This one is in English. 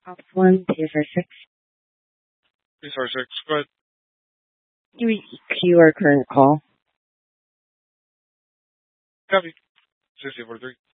Ops 1, PR 6. PR 6, go ahead. You queue our current call. Copy. 6043.